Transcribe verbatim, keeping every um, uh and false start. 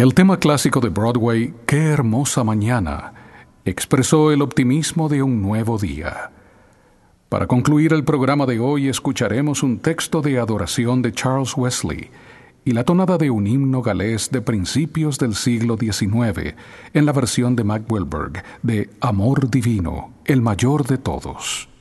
El tema clásico de Broadway, Qué hermosa mañana, expresó el optimismo de un nuevo día. Para concluir el programa de hoy escucharemos un texto de adoración de Charles Wesley y la tonada de un himno galés de principios del siglo diecinueve en la versión de Mac Wilberg de Amor Divino, el mayor de todos.